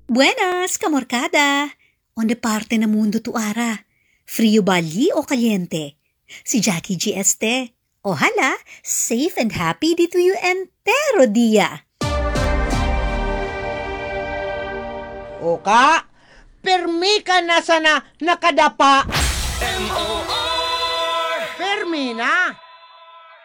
Buenas, kamorkada! Onde parte na mundo tu ara? Frio bali o kaliente? Si Jackie G. Este. Ojalá, safe and happy dito you entero dia. Oka, permi ka na sana nakadapa. Permi na.